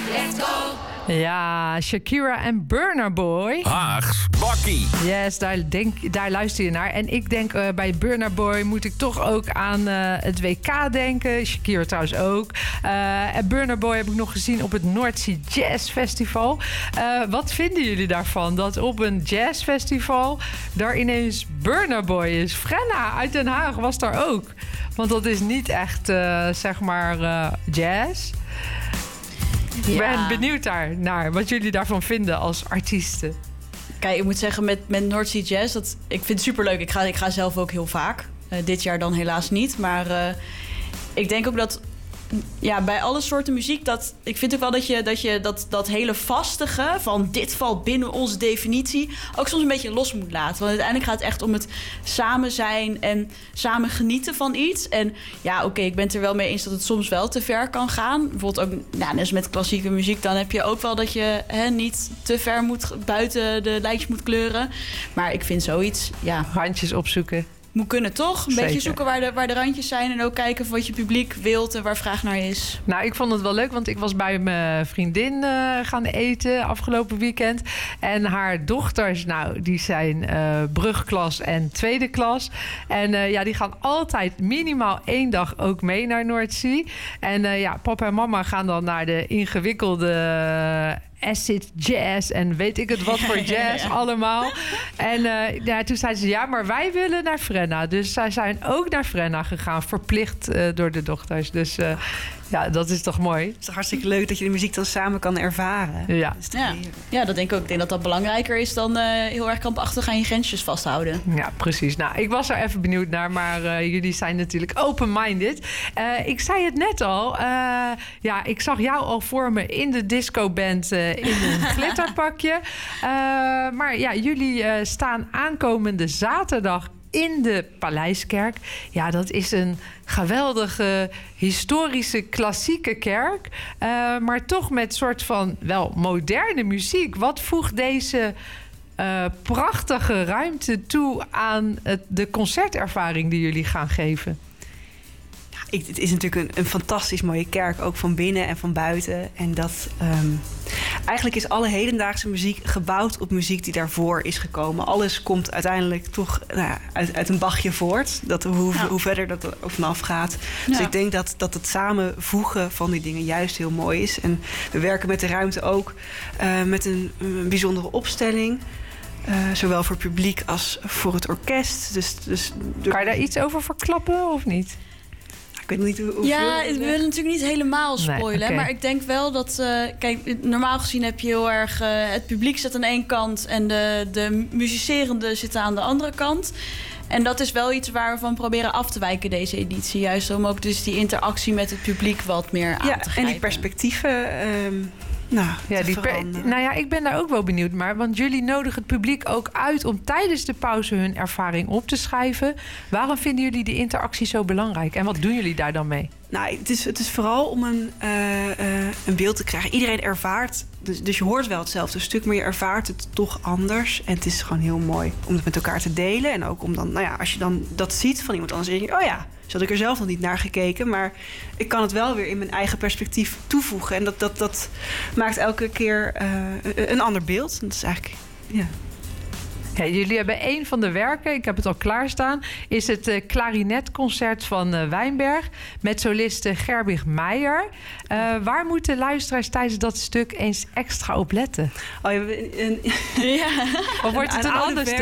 Let's go. Ja, Shakira en Burna Boy. Haags bakkie. Yes, daar luister je naar. En ik denk bij Burna Boy moet ik toch ook aan het WK denken. Shakira trouwens ook. En Burna Boy heb ik nog gezien op het North Sea Jazz Festival. Wat vinden jullie daarvan? Dat op een jazzfestival daar ineens Burna Boy is. Frenna uit Den Haag was daar ook. Want dat is niet echt, zeg maar, jazz. Ik ben benieuwd naar wat jullie daarvan vinden als artiesten. Kijk, ik moet zeggen, met North Sea Jazz, ik vind het superleuk. Ik ga zelf ook heel vaak. Dit jaar dan helaas niet. Maar ik denk ook dat bij alle soorten muziek, ik vind ook wel dat je dat hele vastige van dit valt binnen onze definitie ook soms een beetje los moet laten. Want uiteindelijk gaat het echt om het samen zijn en samen genieten van iets. En ik ben het er wel mee eens dat het soms wel te ver kan gaan. Bijvoorbeeld ook, net als met klassieke muziek, dan heb je ook wel dat je niet te ver buiten de lijntjes moet kleuren. Maar ik vind zoiets, Randjes opzoeken. Moet kunnen, toch? Een beetje zoeken waar de randjes zijn en ook kijken wat je publiek wilt en waar vraag naar is. Nou, ik vond het wel leuk, want ik was bij mijn vriendin gaan eten afgelopen weekend. En haar dochters, die zijn brugklas en tweede klas. En die gaan altijd minimaal 1 dag ook mee naar Noordzee. En papa en mama gaan dan naar de ingewikkelde acid jazz en weet ik het wat voor jazz allemaal. En toen zeiden ze, maar wij willen naar Frenna. Dus zij zijn ook naar Frenna gegaan, verplicht door de dochters. Dus dat is toch mooi. Het is toch hartstikke leuk dat je de muziek dan samen kan ervaren. Ja, dat denk ik ook. Ik denk dat belangrijker is dan heel erg krampachtig aan je grensjes vasthouden. Ja, precies. Nou, ik was er even benieuwd naar, maar jullie zijn natuurlijk open-minded. Ik zei het net al. Ik zag jou al voor me in de discoband in een glitterpakje. Maar jullie staan aankomende zaterdag in de Paleiskerk. Ja, dat is een geweldige, historische, klassieke kerk. Maar toch met soort van wel moderne muziek. Wat voegt deze prachtige ruimte toe aan de concertervaring die jullie gaan geven? Het is natuurlijk een fantastisch mooie kerk, ook van binnen en van buiten. En dat eigenlijk is alle hedendaagse muziek gebouwd op muziek die daarvoor is gekomen. Alles komt uiteindelijk toch uit een Bachje voort. Hoe verder dat er vanaf gaat. Dus ik denk dat het samenvoegen van die dingen juist heel mooi is. En we werken met de ruimte ook met een bijzondere opstelling. Zowel voor publiek als voor het orkest. Dus kan je daar iets over verklappen of niet? Ik weet niet hoe we willen natuurlijk niet helemaal spoilen. Nee, okay. Maar ik denk wel dat... normaal gezien heb je heel erg... het publiek zit aan één kant en de muzicerenden zitten aan de andere kant. En dat is wel iets waar we van proberen af te wijken deze editie. Juist om ook dus die interactie met het publiek wat meer aan te grijpen. En die perspectieven... ik ben daar ook wel benieuwd naar. Want jullie nodigen het publiek ook uit om tijdens de pauze hun ervaring op te schrijven. Waarom vinden jullie die interactie zo belangrijk? En wat doen jullie daar dan mee? Nou, het is vooral om een beeld te krijgen. Iedereen ervaart, dus je hoort wel hetzelfde stuk, maar je ervaart het toch anders. En het is gewoon heel mooi om het met elkaar te delen. En ook om dan, als je dan dat ziet van iemand anders, denk je, zo had ik er zelf nog niet naar gekeken. Maar ik kan het wel weer in mijn eigen perspectief toevoegen. En dat maakt elke keer een ander beeld. Dat is eigenlijk, Ja, jullie hebben een van de werken, ik heb het al klaarstaan, is het klarinetconcert van Wijnberg met soliste Gerbig Meijer. Waar moeten luisteraars tijdens dat stuk eens extra op letten? Of wordt het een ander stuk?